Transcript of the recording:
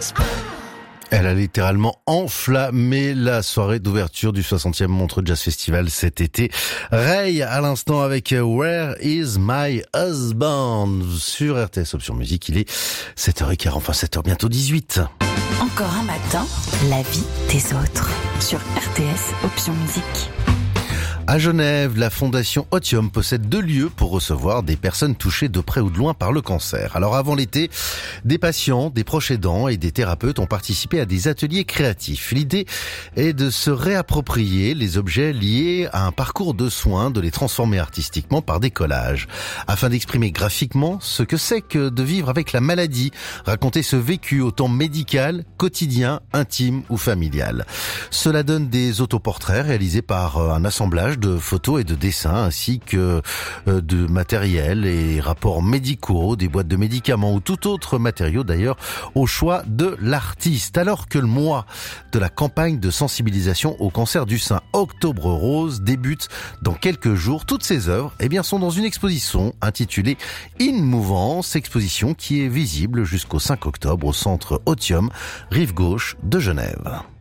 Elle a littéralement enflammé la soirée d'ouverture du 60e Montreux Jazz Festival cet été. Ray, à l'instant avec Where is my husband sur RTS Option Musique. Il est 7h15, enfin 7h bientôt 18. Encore un matin, la vie des autres sur RTS Option Musique. À Genève, la fondation Otium possède 2 lieux pour recevoir des personnes touchées de près ou de loin par le cancer. Alors avant l'été, des patients, des proches aidants et des thérapeutes ont participé à des ateliers créatifs. L'idée est de se réapproprier les objets liés à un parcours de soins, de les transformer artistiquement par des collages, afin d'exprimer graphiquement ce que c'est que de vivre avec la maladie, raconter ce vécu autant médical, quotidien, intime ou familial. Cela donne des autoportraits réalisés par un assemblage de photos et de dessins ainsi que de matériel et rapports médicaux, des boîtes de médicaments ou tout autre matériau d'ailleurs au choix de l'artiste. Alors que le mois de la campagne de sensibilisation au cancer du sein Octobre Rose débute dans quelques jours, toutes ces œuvres sont dans une exposition intitulée In Mouvance, exposition qui est visible jusqu'au 5 octobre au centre Otium, rive gauche de Genève.